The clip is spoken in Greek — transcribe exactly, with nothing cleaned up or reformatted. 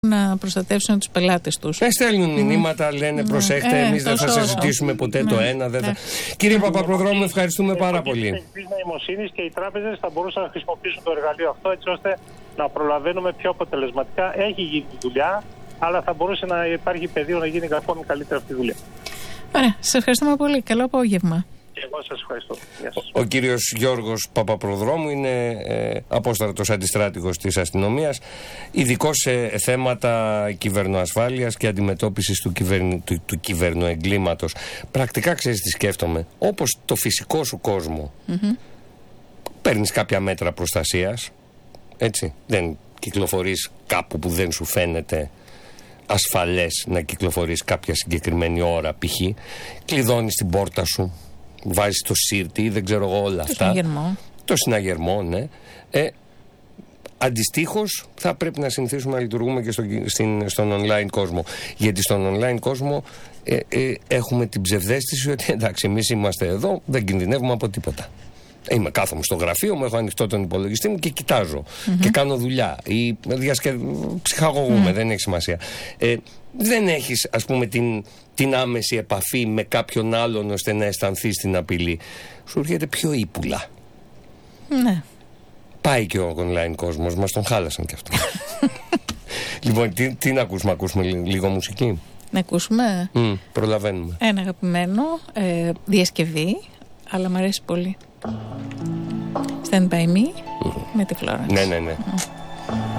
να προστατεύσουν τους πελάτες τους. Ε, στέλνουν μηνύματα, λένε προσέχτε, ε, εμείς δεν θα σας ζητήσουμε ποτέ ναι. το ένα. Δεν ναι. θα... Κύριε Παπαπροδρόμου, ευχαριστούμε πάρα πολύ. Η νοημοσύνης και οι τράπεζες θα μπορούσαν να χρησιμοποιήσουν το εργαλείο αυτό έτσι ώστε να προλαβαίνουμε πιο αποτελεσματικά. Έχει γίνει τη δουλειά, αλλά θα μπορούσε να υπάρχει πεδίο να γίνει ακόμη καλύτερα αυτή η δουλειά. Ωραία, σας ευχαριστούμε πολύ. Καλό απόγευμα. Και εγώ σας ευχαριστώ. Γεια σας. Ο κύριος Γιώργος Παπαπροδρόμου είναι ε, απόστρατος αντιστράτηγος της αστυνομίας, ειδικός σε θέματα κυβερνοασφάλειας και αντιμετώπισης του, κυβερνη, του, του κυβερνοεγκλήματος. Πρακτικά ξέρεις τι σκέφτομαι. Όπως το φυσικό σου κόσμο, mm-hmm. παίρνεις κάποια μέτρα προστασίας, έτσι, δεν κυκλοφορείς κάπου που δεν σου φαίνεται ασφαλές να κυκλοφορείς κάποια συγκεκριμένη ώρα π.χ. Κλειδώνεις την πόρτα σου, βάζεις το σύρτη, δεν ξέρω εγώ όλα το αυτά. Συναγερμό. Το συναγερμό, ναι. Ε, αντιστοίχως θα πρέπει να συνηθίσουμε να λειτουργούμε και στο, στην, στον online κόσμο. Γιατί στον online κόσμο ε, ε, έχουμε την ψευδαίσθηση ότι εντάξει, εμείς είμαστε εδώ, δεν κινδυνεύουμε από τίποτα. Είμαι κάθομαι στο γραφείο μου, έχω ανοιχτό τον υπολογιστή μου και κοιτάζω mm-hmm. και κάνω δουλειά ή διασκε... ψυχαγωγούμε, mm. δεν έχει σημασία. Ε, δεν έχεις ας πούμε την, την άμεση επαφή με κάποιον άλλον ώστε να αισθανθείς την απειλή. Σου έρχεται πιο ύπουλα. Ναι. Πάει και ο online κόσμος, μας τον χάλασαν κι αυτό. Λοιπόν, τι, τι να ακούσουμε, ακούσουμε λίγο μουσική. Να ακούσουμε. Mm, προλαβαίνουμε. Ένα αγαπημένο, ε, διασκευή, αλλά μου αρέσει πολύ. Stand by me, mm. με τη Florence. Ναι, ναι, ναι. Mm.